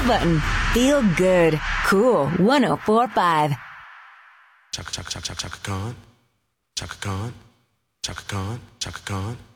that button. Feel good. Cool 104.5. Chaka Chaka Chaka Chaka Khan. Chaka Khan. Chaka Khan. Chaka Khan.